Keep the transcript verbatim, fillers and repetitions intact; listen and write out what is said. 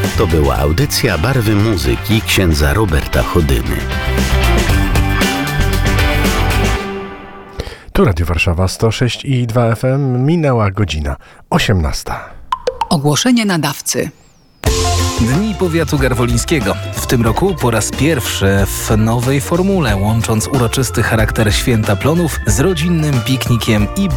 To była audycja Barwy Muzyki księdza Roberta Chodyny. Tu Radio Warszawa sto sześć i dwa F M. Minęła godzina osiemnasta. Ogłoszenie nadawcy. Dni Powiatu Garwolińskiego. W tym roku po raz pierwszy w nowej formule, łącząc uroczysty charakter Święta Plonów z rodzinnym piknikiem i